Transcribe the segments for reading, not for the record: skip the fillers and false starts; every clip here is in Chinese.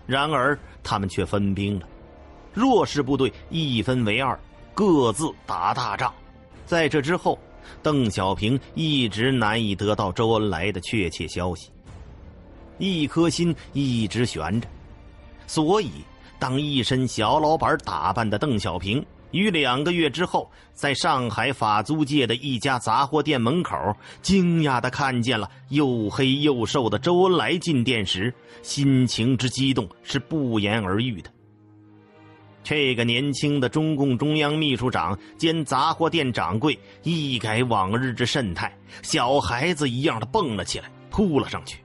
然而他们却分兵了，弱势部队一分为二，各自打大仗。在这之后，邓小平一直难以得到周恩来的确切消息，一颗心一直悬着。所以当一身小老板打扮的邓小平于2个月之后，在上海法租界的一家杂货店门口惊讶地看见了又黑又瘦的周恩来进店时，心情之激动是不言而喻的。这个年轻的中共中央秘书长兼杂货店掌柜一改往日之神态，小孩子一样的蹦了起来，扑了上去。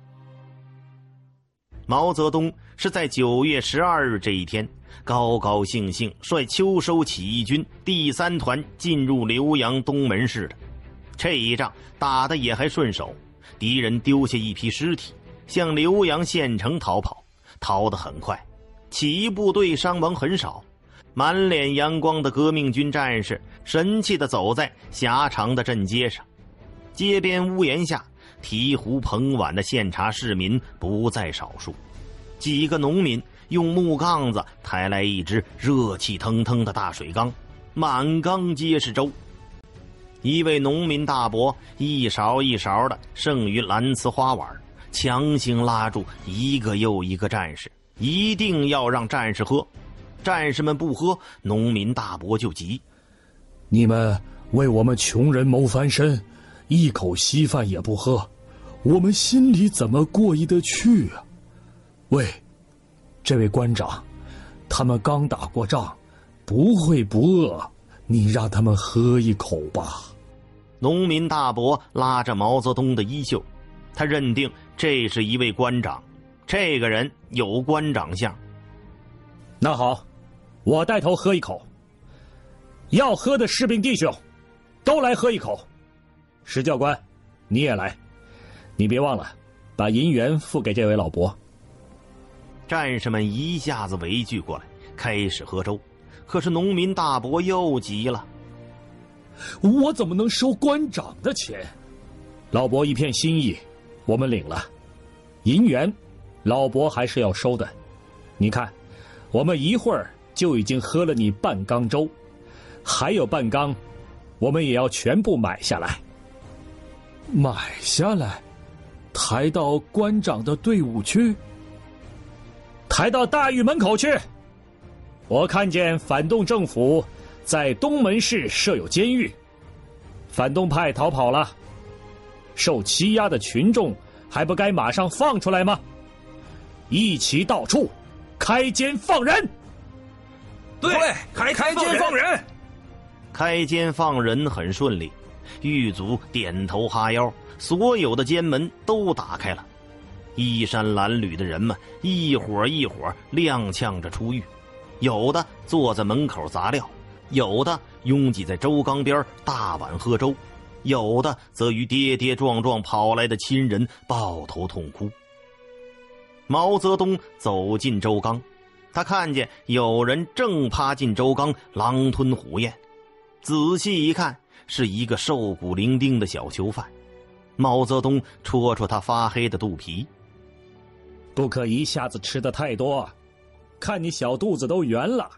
毛泽东是在9月12日这一天高高兴兴率秋收起义军第3团进入浏阳东门市的。这一仗打得也还顺手，敌人丢下一批尸体，向浏阳县城逃跑，逃得很快，起义部队伤亡很少。满脸阳光的革命军战士神气地走在狭长的镇街上，街边屋檐下提壶捧碗的献茶市民不在少数。几个农民用木杠子抬来一只热气腾腾的大水缸，满缸皆是粥。一位农民大伯一勺一勺的盛于蓝瓷花碗，强行拉住一个又一个战士，一定要让战士喝。战士们不喝，农民大伯就急： 你们为我们穷人谋翻身，一口稀饭也不喝，我们心里怎么过意得去啊？喂，这位官长，他们刚打过仗，不会不饿，你让他们喝一口吧。 农民大伯拉着毛泽东的衣袖，他认定这是一位官长，这个人有官长相。 那好，我带头喝一口。要喝的士兵弟兄都来喝一口。石教官，你也来，你别忘了把银元付给这位老伯。 战士们一下子围聚过来，开始喝粥。可是农民大伯又急了： 我怎么能收官长的钱？老伯一片心意，我们领了。银元老伯还是要收的。你看，我们一会儿就已经喝了你半缸粥，还有半缸我们也要全部买下来。买下来？抬到官长的队伍去？抬到大狱门口去。我看见反动政府在东门市设有监狱，反动派逃跑了，受欺压的群众还不该马上放出来吗？一齐到处开监放人。 对，开监放人。 开监放人很顺利，狱卒点头哈腰，所有的监门都打开了。衣衫褴褛的人们一伙一伙踉跄着出狱，有的坐在门口砸料，有的拥挤在粥缸边大碗喝粥，有的则与跌跌撞撞跑来的亲人抱头痛哭。毛泽东走进粥缸，他看见有人正趴进粥缸狼吞虎咽，仔细一看，是一个瘦骨伶仃的小囚犯。毛泽东戳戳他发黑的肚皮： 不可一下子吃得太多，看你小肚子都圆了。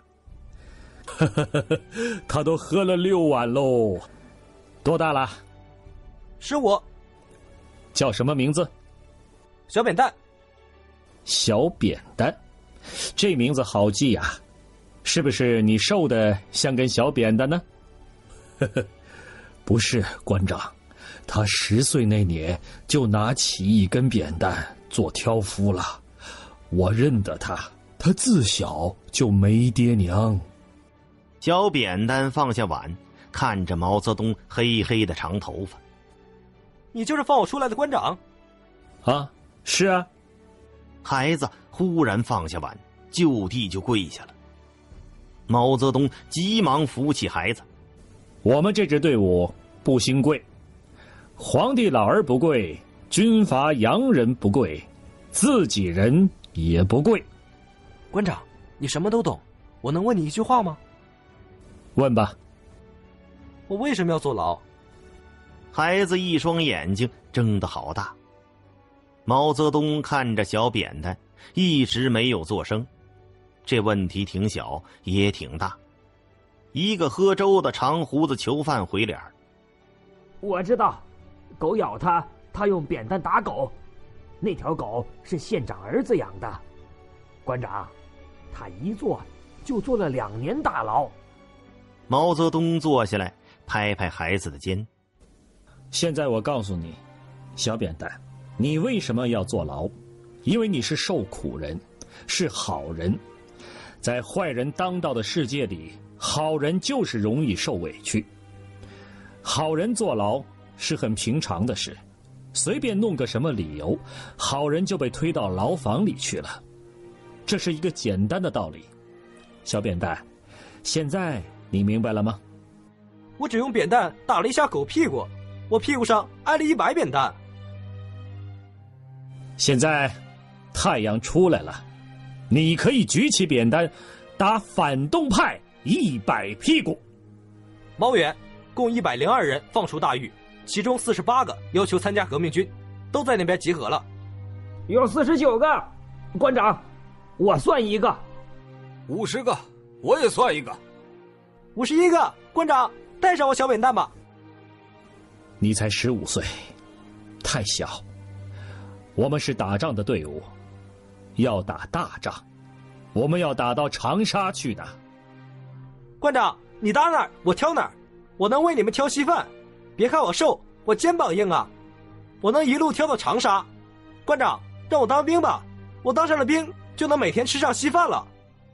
他都喝了6碗喽。多大了 ？15。 叫什么名字？ 小扁担。 小扁担，这名字好记呀，是不是你瘦的像根小扁担呢？不是，官长，他10岁那年就拿起一根扁担做挑夫了，我认得他，他自小就没爹娘。 小扁担放下碗，看着毛泽东黑黑的长头发： 你就是放我出来的官长？ 啊，是啊。 孩子忽然放下碗，就地就跪下了。毛泽东急忙扶起孩子： 我们这支队伍不兴贵，皇帝老儿不贵，军阀洋人不贵，自己人也不贵。 官长，你什么都懂，我能问你一句话吗？ 问吧。 我为什么要坐牢？ 孩子一双眼睛睁得好大。毛泽东看着小扁担， 一直没有作声。这问题挺小也挺大。一个喝粥的长胡子囚犯回脸： 我知道，狗咬他，他用扁担打狗，那条狗是县长儿子养的。馆长，他一坐就坐了2年大牢。 毛泽东坐下来拍拍孩子的肩： 现在我告诉你，小扁担，你为什么要坐牢？因为你是受苦人，是好人。在坏人当道的世界里，好人就是容易受委屈。好人坐牢是很平常的事，随便弄个什么理由，好人就被推到牢房里去了。这是一个简单的道理。小扁担，现在你明白了吗？ 我只用扁担打了一下狗屁股，我屁股上挨了100扁担。 现在太阳出来了，你可以举起扁担打反动派100屁股。 毛远，共102人放出大狱，其中48个要求参加革命军，都在那边集合了。 有49个，馆长，我算一个。 50个，我也算一个。 51个，馆长，带上我小扁担吧。 你才15岁，太小。我们是打仗的队伍，要打大仗，我们要打到长沙去的。 馆长，你打哪儿我挑哪儿，我能为你们挑稀饭。别看我瘦，我肩膀硬啊，我能一路挑到长沙。馆长，让我当兵吧，我当上了兵就能每天吃上稀饭了。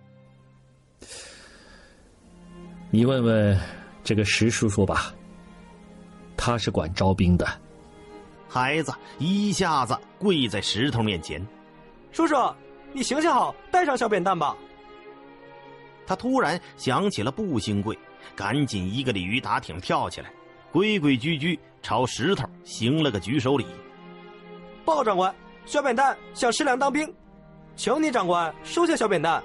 你问问这个石叔叔吧，他是管招兵的。 孩子一下子跪在石头面前： 叔叔，你行行好，带上小扁担吧。 他突然想起了不兴贵，赶紧一个鲤鱼打挺跳起来，规规矩矩朝石头行了个举手礼： 报告长官，小扁担想食粮当兵，求你长官收下小扁担。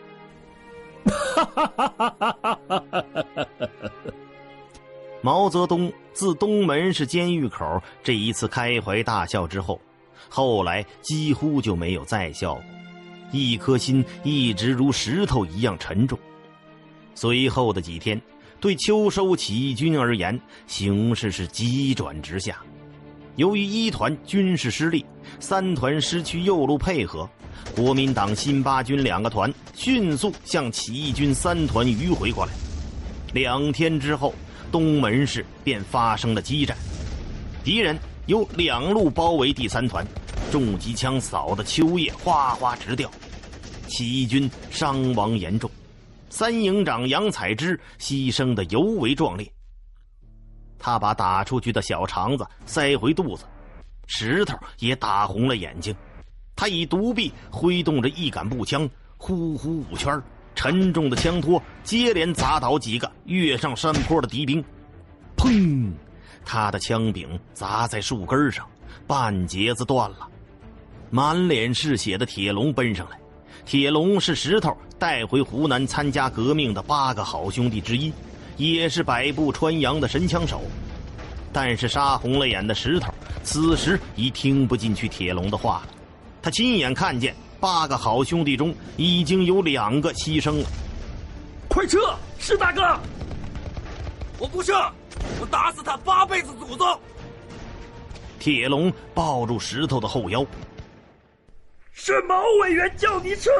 毛泽东自东门市监狱口这一次开怀大笑之后，后来几乎就没有再笑过，一颗心一直如石头一样沉重。随后的几天，对秋收起义军而言，形势是急转直下。由于1团军事失利，3团失去右路配合，国民党新八军2个团迅速向起义军3团迂回过来。2天之后，东门市便发生了激战，敌人由2路包围第3团，重机枪扫得秋叶哗哗直掉，起义军伤亡严重，3营长杨采之牺牲得尤为壮烈。他把打出去的小肠子塞回肚子，石头也打红了眼睛。他以独臂挥动着一杆步枪，呼呼5圈，沉重的枪托接连砸倒几个跃上山坡的敌兵。砰！他的枪柄砸在树根上，半截子断了。满脸是血的铁龙奔上来，铁龙是石头带回湖南参加革命的8个好兄弟之一，也是百步穿杨的神枪手。但是杀红了眼的石头此时已听不进去铁龙的话了，他亲眼看见8个好兄弟中已经有2个牺牲了。 快撤，石大哥！ 我不撤，我打死他8辈子祖宗！ 铁龙抱住石头的后腰。 是毛委员叫你撤！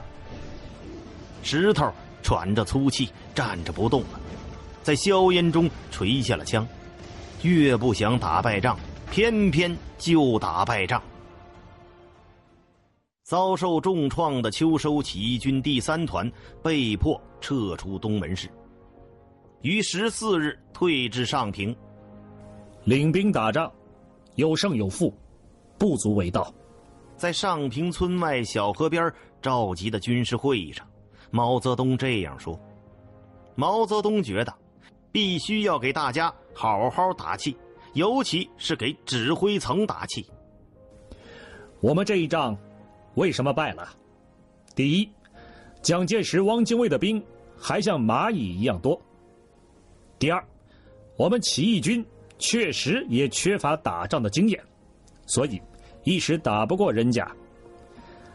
石头喘着粗气站着不动了，在硝烟中垂下了枪。越不想打败仗，偏偏就打败仗。遭受重创的秋收起义军第3团被迫撤出东门市，于14日退至上平。 领兵打仗，有胜有负，不足为道。 在上平村外小河边召集的军事会议上，毛泽东这样说。毛泽东觉得必须要给大家好好打气，尤其是给指挥层打气。 我们这一仗为什么败了？第一，蒋介石、汪精卫的兵还像蚂蚁一样多。第二，我们起义军确实也缺乏打仗的经验，所以一时打不过人家。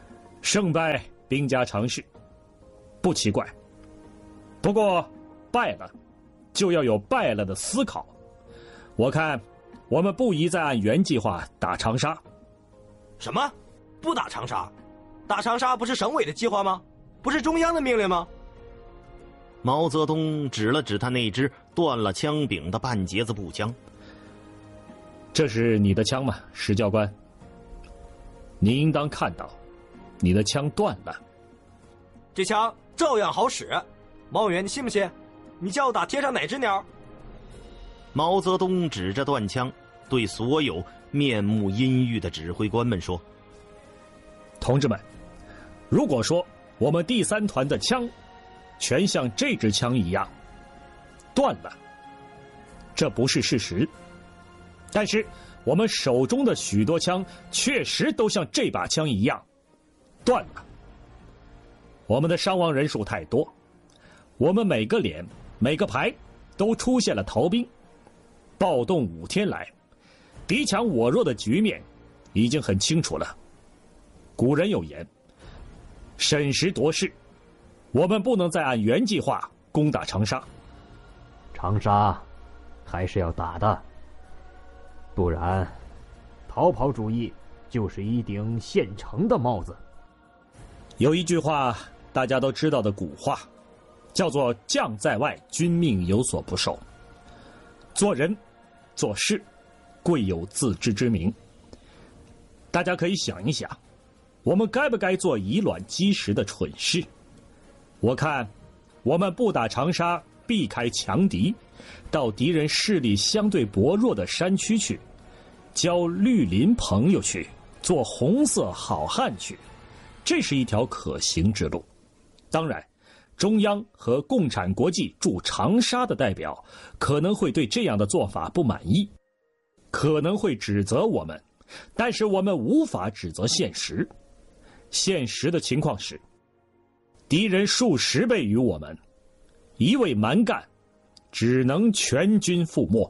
胜败兵家常事，不奇怪。不过败了，就要有败了的思考。我看我们不宜再按原计划打长沙。 什么？不打长沙？打长沙不是省委的计划吗？不是中央的命令吗？ 毛泽东指了指他那支断了枪柄的半截子步枪。 这是你的枪吗，石教官？你应当看到，你的枪断了。 这枪照样好使。毛委员，你信不信？你叫我打天上哪只鸟？ 毛泽东指着断枪，对所有面目阴郁的指挥官们说：“ 同志们，如果说我们第3团的枪全像这支枪一样断了，这不是事实。但是我们手中的许多枪确实都像这把枪一样断了。我们的伤亡人数太多，我们每个连每个排都出现了逃兵，暴动5天来，敌强我弱的局面已经很清楚了。古人有言，审时度势，我们不能再按原计划攻打长沙。 长沙还是要打的，不然逃跑主义就是一顶现成的帽子。 有一句话大家都知道的古话，叫做将在外，君命有所不受。做人做事贵有自知之明。大家可以想一想，我们该不该做以卵击石的蠢事？我看我们不打长沙，避开强敌，到敌人势力相对薄弱的山区去，交绿林朋友去，做红色好汉去，这是一条可行之路。当然，中央和共产国际驻长沙的代表可能会对这样的做法不满意，可能会指责我们，但是我们无法指责现实。现实的情况是，敌人数10倍于我们，一味蛮干，只能全军覆没。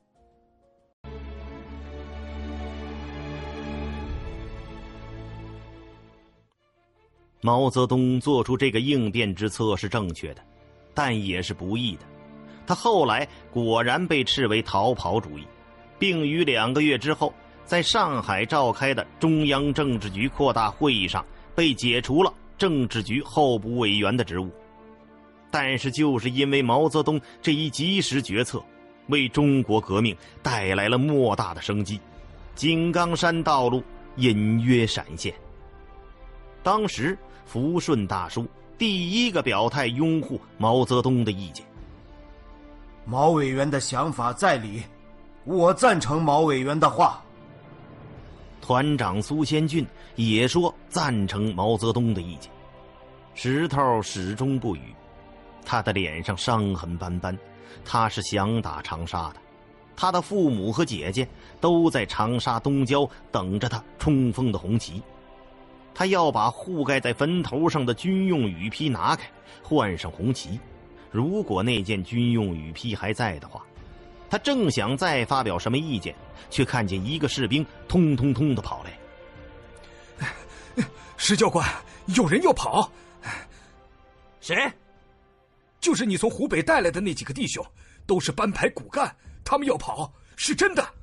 毛泽东做出这个应变之策是正确的，但也是不易的。他后来果然被斥为逃跑主义，并于2个月之后在上海召开的中央政治局扩大会议上被解除了政治局候补委员的职务。但是就是因为毛泽东这一及时决策，为中国革命带来了莫大的生机，井冈山道路隐约闪现。当时福顺大叔第一个表态拥护毛泽东的意见。 毛委员的想法在理，我赞成毛委员的话。 团长苏先俊也说赞成毛泽东的意见。石头始终不语，他的脸上伤痕斑斑，他是想打长沙的。他的父母和姐姐都在长沙东郊等着他冲锋的红旗。他要把覆盖在坟头上的军用雨披拿开，换上红旗。如果那件军用雨披还在的话，他正想再发表什么意见，却看见一个士兵通通通地跑来。 石教官，有人要跑。 谁？ 就是你从湖北带来的那几个弟兄，都是班排骨干，他们要跑，是真的。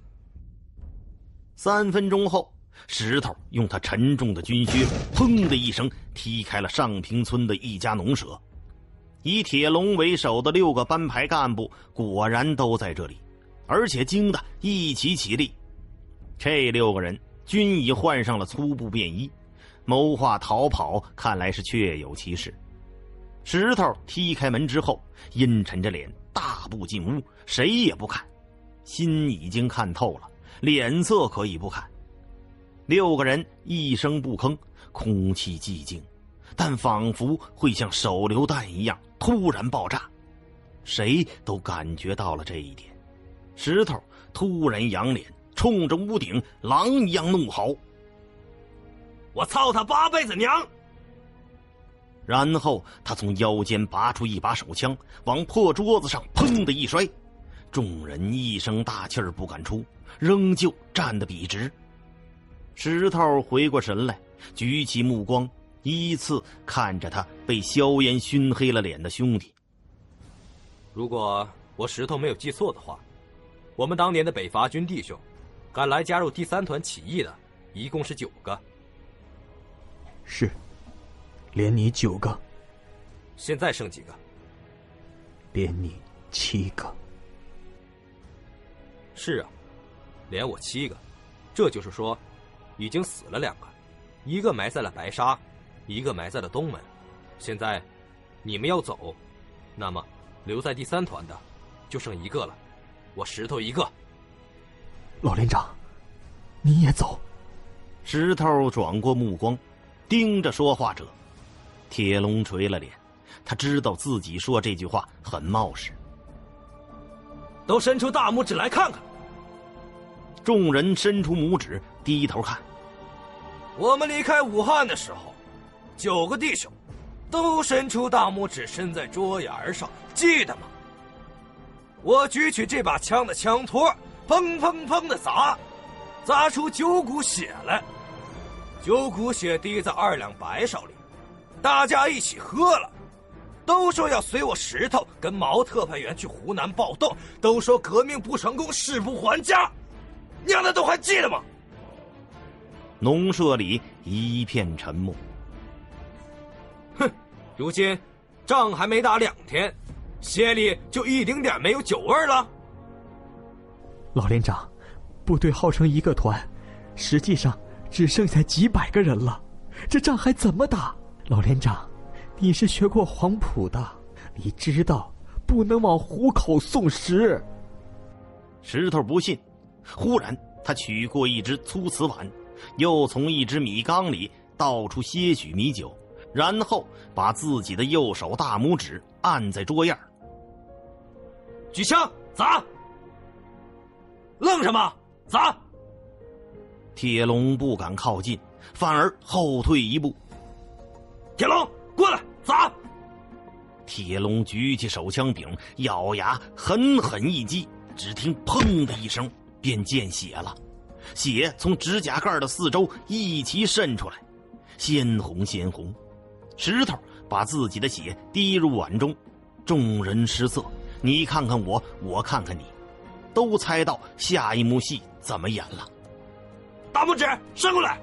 3分钟后，石头用他沉重的军靴砰的一声踢开了上平村的一家农舍。以铁笼为首的6个班排干部果然都在这里，而且惊得一起起立。这6个人均已换上了粗布便衣，谋划逃跑看来是确有其事。石头踢开门之后，阴沉着脸大步进屋，谁也不看，心已经看透了，脸色可以不看。6个人一声不吭，空气寂静，但仿佛会像手榴弹一样突然爆炸。谁都感觉到了这一点。石头突然仰脸，冲着屋顶狼一样怒吼：“ 我操他8辈子娘！” 然后他从腰间拔出一把手枪，往破桌子上砰的一摔。众人一声大气儿不敢出，仍旧站得笔直。石头回过神来，举起目光， 依次看着他被硝烟熏黑了脸的兄弟。 如果我石头没有记错的话，我们当年的北伐军弟兄赶来加入第3团起义的一共是9个。 是，连你9个。 现在剩几个？ 连你7个。 是啊，连我7个，这就是说，已经死了2个，一个埋在了白沙，一个埋在了东门。现在，你们要走，那么留在第3团的，就剩1个了，我石头1个。 老连长，你也走。 石头转过目光，盯着说话者。铁龙垂了脸，他知道自己说这句话很冒失。 都伸出大拇指来看看。 众人伸出拇指，低头看。 我们离开武汉的时候，9个弟兄都伸出大拇指，伸在桌沿上，记得吗？我举起这把枪的枪托，砰砰砰的砸出9股血来，9股血滴在2两白芍里，大家一起喝了。都说要随我石头跟毛特派员去湖南暴动，都说革命不成功誓不还家，娘的都还记得吗？ 农舍里一片沉默。 哼，如今仗还没打2天，血里就一丁点没有酒味了。 老连长，部队号称1个团，实际上只剩下几百个人了，这仗还怎么打？老连长，你是学过黄埔的，你知道不能往虎口送食。 石头不信，忽然他取过一只粗瓷碗，又从一只米缸里倒出些许米酒，然后把自己的右手大拇指按在桌沿。 举枪砸！愣什么？砸！ 铁龙不敢靠近，反而后退一步。 铁龙，过来砸！ 铁龙举起手枪柄，咬牙狠狠一击，只听砰的一声，便见血了。血从指甲盖的四周一齐渗出来，鲜红鲜红。石头把自己的血滴入碗中，众人失色，你看看我，我看看你，都猜到下一幕戏怎么演了。 大拇指伸过来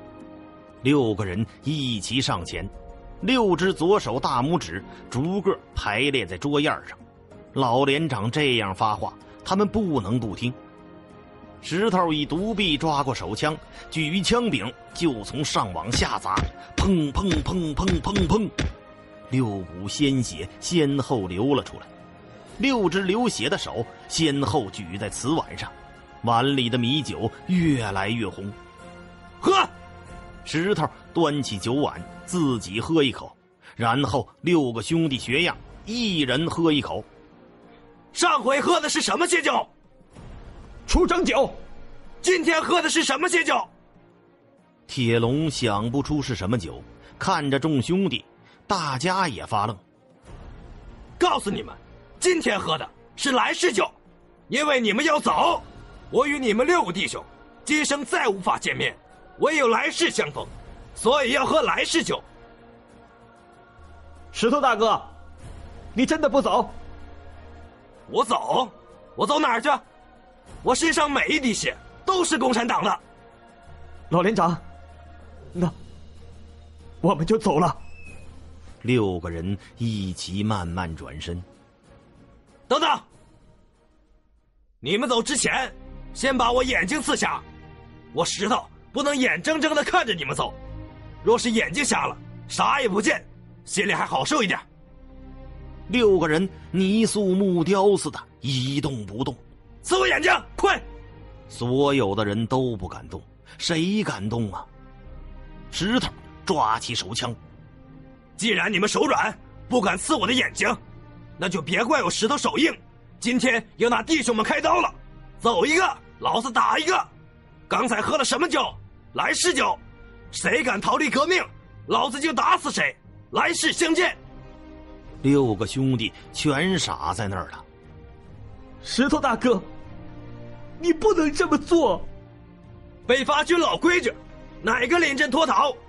！6个人一齐上前，6只左手大拇指逐个排列在桌沿上。老连长这样发话，他们不能不听。石头以独臂抓过手枪，举枪柄就从上往下砸，砰砰砰砰砰砰，6股鲜血先后流了出来。6只流血的手先后举在瓷碗上，碗里的米酒越来越红。 喝！ 石头端起酒碗，自己喝一口，然后6个兄弟学样，一人喝一口。 上回喝的是什么血酒？ 出征酒。 今天喝的是什么血酒？ 铁龙想不出是什么酒，看着众兄弟，大家也发愣。 告诉你们，今天喝的是来世酒，因为你们要走，我与你们6个弟兄今生再无法见面，唯有来世相逢，所以要喝来世酒。 石头大哥，你真的不走？ 我走？我走哪儿去？我身上每一滴血都是共产党的。 老连长，那我们就走了。 6个人一起慢慢转身。 等等！你们走之前，先把我眼睛刺瞎。我石头不能眼睁睁地看着你们走，若是眼睛瞎了，啥也不见，心里还好受一点。 6个人泥塑木雕似的一动不动。 刺我眼睛，快！ 所有的人都不敢动，谁敢动啊？石头抓起手枪。 既然你们手软，不敢刺我的眼睛，那就别怪我石头手硬。今天要拿弟兄们开刀了，走一个，老子打一个。刚才喝了什么酒？来世酒。谁敢逃离革命，老子就打死谁。来世相见。 6个兄弟全傻在那儿了。 石头大哥，你不能这么做。 北伐军老规矩，哪个临阵脱逃？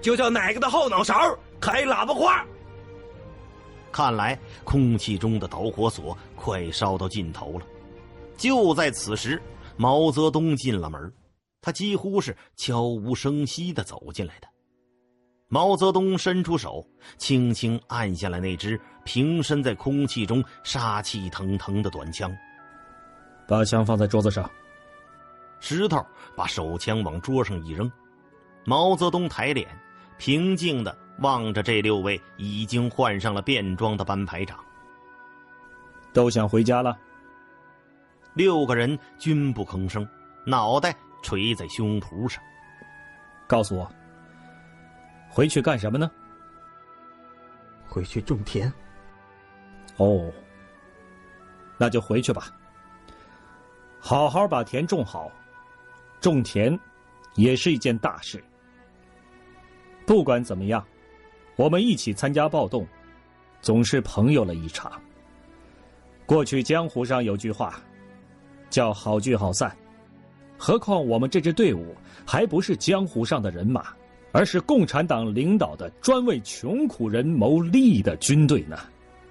就叫哪个的后脑勺开喇叭花。 看来空气中的导火索快烧到尽头了。就在此时，毛泽东进了门，他几乎是悄无声息地走进来的。毛泽东伸出手，轻轻按下了那只平伸在空气中杀气腾腾的短枪。 把枪放在桌子上。 石头把手枪往桌上一扔。毛泽东抬脸，平静地望着这6位已经换上了便装的班排长。 都想回家了 6个人均不吭声，脑袋垂在胸脯上。 告诉我，回去干什么呢？ 回去种田。 哦，那就回去吧。好好把田种好，种田也是一件大事。不管怎么样，我们一起参加暴动，总是朋友了一场。过去江湖上有句话，叫好聚好散。何况我们这支队伍还不是江湖上的人马，而是共产党领导的专为穷苦人谋利益的军队呢。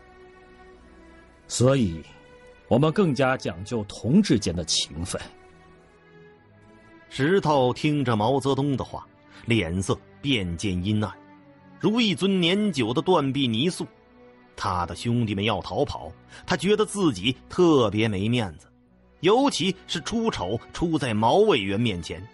所以，我们更加讲究同志间的情分。 石头听着毛泽东的话，脸色渐渐阴暗，如一尊年久的断壁泥塑。他的兄弟们要逃跑，他觉得自己特别没面子，尤其是出丑出在毛委员面前。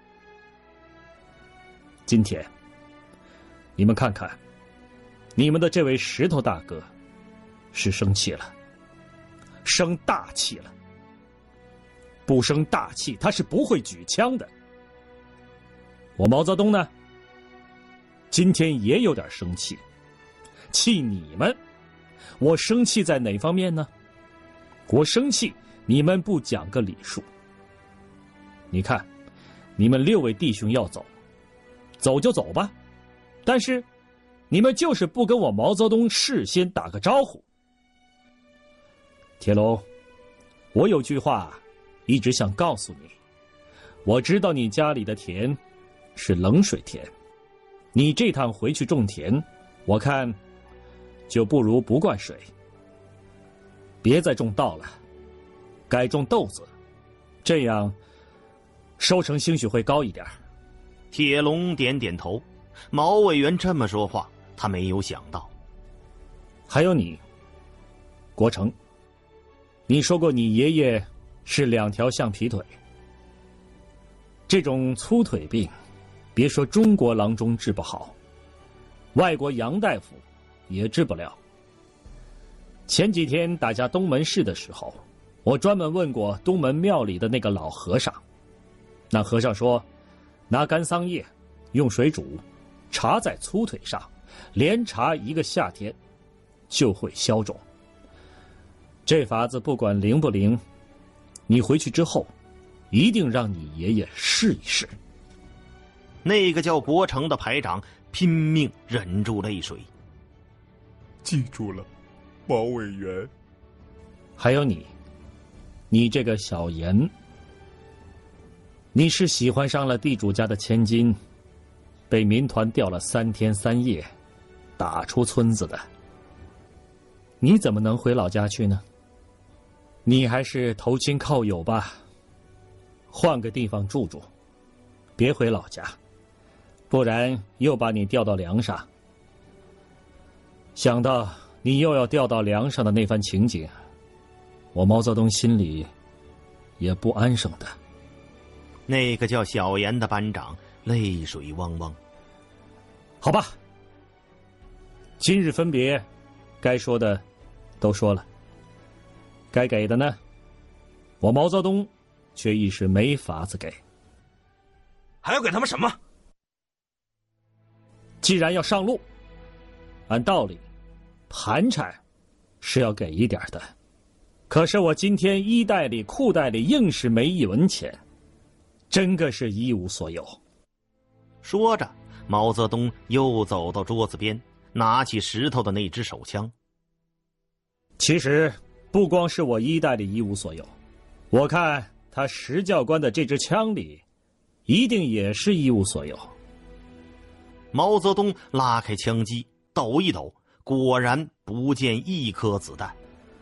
今天，你们看看，你们的这位石头大哥，是生气了，生大气了。不生大气，他是不会举枪的。我毛泽东呢，今天也有点生气，气你们。我生气在哪方面呢？我生气你们不讲个礼数。你看，你们6位弟兄要走，走就走吧，但是你们就是不跟我毛泽东事先打个招呼。铁龙，我有句话一直想告诉你，我知道你家里的田是冷水田，你这趟回去种田，我看就不如不灌水，别再种稻了，改种豆子，这样收成兴许会高一点。 铁龙点点头，毛委员这么说话，他没有想到。 还有你，国成，你说过你爷爷是2条橡皮腿，这种粗腿病，别说中国郎中治不好，外国杨大夫也治不了。前几天打下东门市的时候，我专门问过东门庙里的那个老和尚，那和尚说，拿干桑叶用水煮，插在粗腿上，连插1个夏天，就会消肿。这法子不管灵不灵，你回去之后，一定让你爷爷试一试。 那个叫国成的排长拼命忍住泪水。 记住了，毛委员。 还有你这个小严，你是喜欢上了地主家的千金，被民团调了3天3夜，打出村子的。你怎么能回老家去呢？你还是投亲靠友吧，换个地方住住，别回老家，不然又把你调到梁上。想到你又要调到梁上的那番情景，我毛泽东心里也不安生的。 那个叫小严的班长泪水汪汪。 好吧，今日分别，该说的都说了，该给的呢，我毛泽东却一时没法子给。 还要给他们什么？ 既然要上路，按道理盘缠是要给一点的，可是我今天衣袋里裤袋里硬是没1文钱，真个是一无所有。 说着，毛泽东又走到桌子边，拿起石头的那支手枪。 其实不光是我衣袋里一无所有，我看他石教官的这支枪里一定也是一无所有。 毛泽东拉开枪机，抖一抖，果然不见一颗子弹。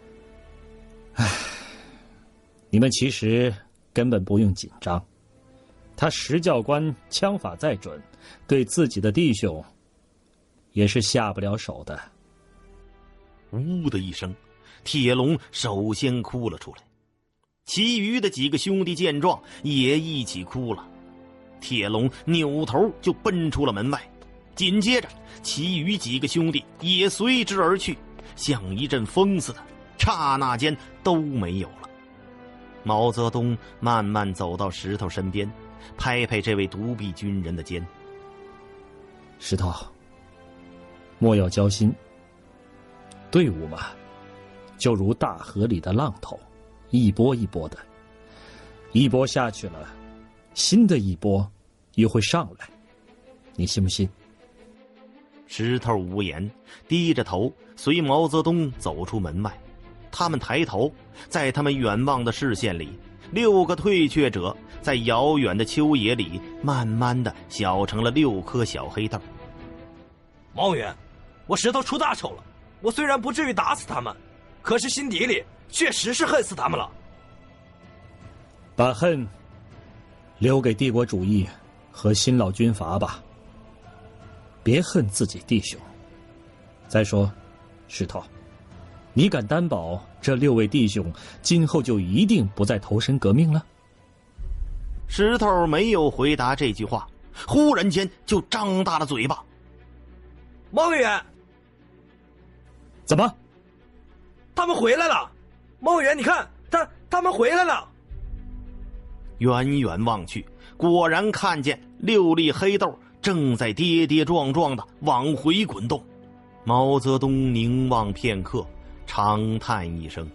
你们其实根本不用紧张，他石教官枪法再准，对自己的弟兄也是下不了手的。 呜的一声，铁笼首先哭了出来，其余的几个兄弟见状也一起哭了。铁笼扭头就奔出了门外，紧接着其余几个兄弟也随之而去，像一阵风似的，刹那间都没有了。毛泽东慢慢走到石头身边，拍拍这位独臂军人的肩：“ 石头，莫要焦心。队伍嘛，就如大河里的浪头，一波一波的，一波下去了，新的一波又会上来，你信不信？” 石头无言，低着头随毛泽东走出门外。他们抬头，在他们远望的视线里，6个退却者在遥远的秋野里慢慢的小成了6颗小黑豆。 毛委员，我石头出大丑了，我虽然不至于打死他们，可是心底里确实是恨死他们了。 把恨留给帝国主义和新老军阀吧，别恨自己弟兄。再说，石头，你敢担保这6位弟兄今后就一定不再投身革命了？ 石头没有回答这句话，忽然间就张大了嘴巴。 毛委员， 怎么？ 他们回来了！毛委员，你看，他们回来了！ 远远望去，果然看见6粒黑豆正在跌跌撞撞的往回滚动。毛泽东凝望片刻，长叹一声：“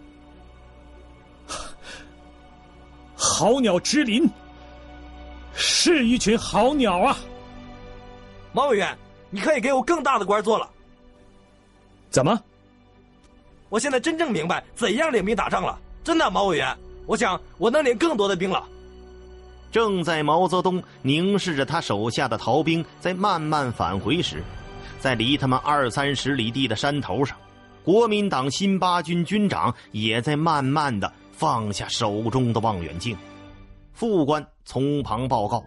好鸟之林，是一群好鸟啊！” 毛委员，你可以给我更大的官做了。 怎么？ 我现在真正明白怎样领兵打仗了。真的，毛委员，我想我能领更多的兵了。 正在毛泽东凝视着他手下的逃兵在慢慢返回时，在离他们20-30里地的山头上，国民党新8军军长也在慢慢的放下手中的望远镜。副官从旁报告：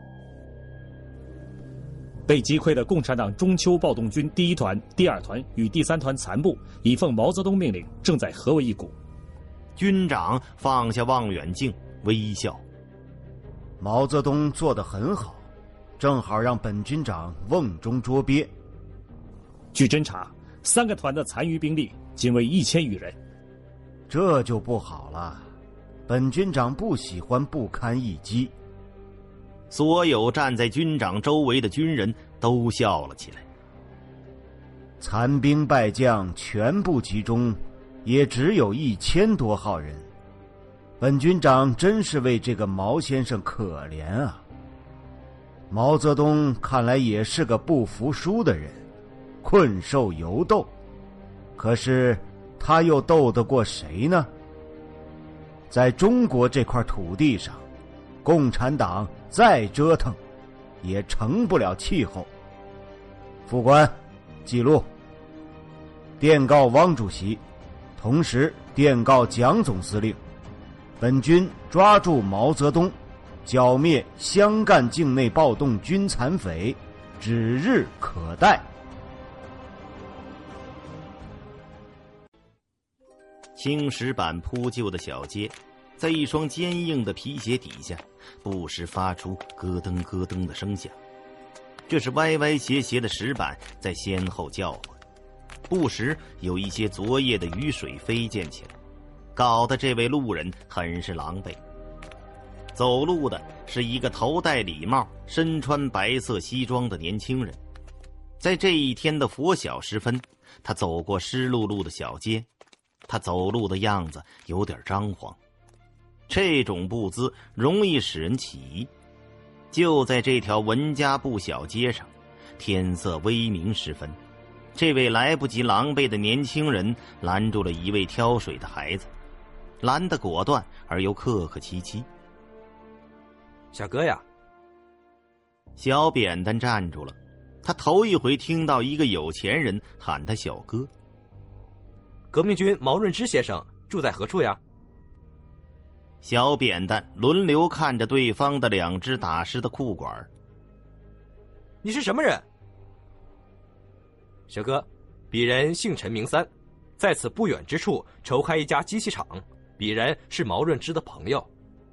被击溃的共产党中秋暴动军第1团、第2团与第3团残部已奉毛泽东命令，正在合为一股。 军长放下望远镜，微笑：“ 毛泽东做得很好，正好让本军长瓮中捉鳖。” 据侦查，3个团的残余兵力仅为1000余人。 这就不好了，本军长不喜欢不堪一击。 所有站在军长周围的军人都笑了起来。 残兵败将全部集中，也只有1000多号人。本军长真是为这个毛先生可怜啊！毛泽东看来也是个不服输的人，困兽犹斗。可是他又斗得过谁呢？在中国这块土地上，共产党再折腾也成不了气候。副官记录，电告汪主席，同时电告蒋总司令，本军抓住毛泽东，剿灭湘赣境内暴动军残匪，指日可待。 青石板铺就的小街，在一双坚硬的皮鞋底下，不时发出咯噔咯噔的声响。这是歪歪斜斜的石板在先后叫唤，不时有一些昨夜的雨水飞溅起来，搞得这位路人很是狼狈。走路的是一个头戴礼帽、身穿白色西装的年轻人。在这一天的拂晓时分，他走过湿漉漉的小街，他走路的样子有点张狂，这种步姿容易使人起疑。就在这条文家埠小街上，天色微明时分，这位来不及狼狈的年轻人拦住了一位挑水的孩子，拦得果断而又客客气气。 小哥呀！ 小扁担站住了， 他头一回听到一个有钱人喊他小哥。 革命军毛润之先生住在何处呀？ 小扁担轮流看着对方的2只打湿的裤管。 你是什么人？小哥，鄙人姓陈名三，在此不远之处筹开一家机器厂，鄙人是毛润之的朋友。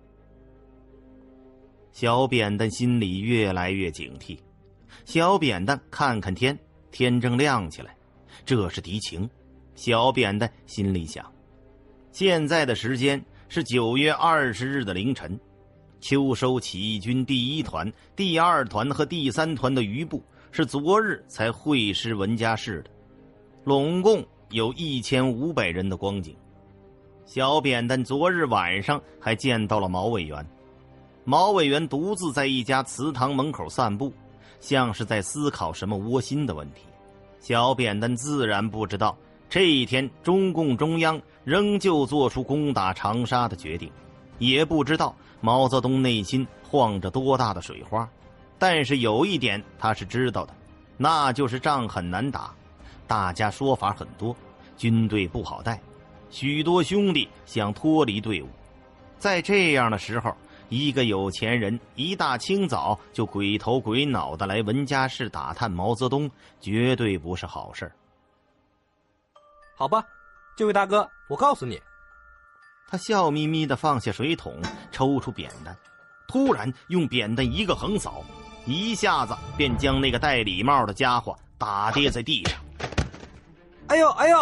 小扁担心里越来越警惕。小扁担看看天，天正亮起来，这是敌情。小扁担心里想，现在的时间是9月20日的凌晨，秋收起义军第1团、第2团和第3团的余部是昨日才会师文家市的，拢共有1500人的光景。小扁担昨日晚上还见到了毛委员，毛委员独自在一家祠堂门口散步，像是在思考什么窝心的问题。小扁担自然不知道这一天中共中央仍旧做出攻打长沙的决定，也不知道毛泽东内心晃着多大的水花。但是有一点他是知道的，那就是仗很难打，大家说法很多，军队不好带，许多兄弟想脱离队伍。在这样的时候，一个有钱人一大清早就鬼头鬼脑的来文家市打探毛泽东，绝对不是好事。 好吧，这位大哥，我告诉你。 他笑眯眯地放下水桶，抽出扁担，突然用扁担一个横扫，一下子便将那个戴礼帽的家伙打跌在地上。 哎呦哎呦！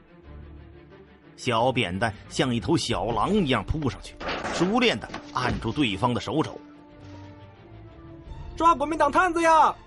小扁担像一头小狼一样扑上去，熟练地按住对方的手肘。 抓国民党探子呀！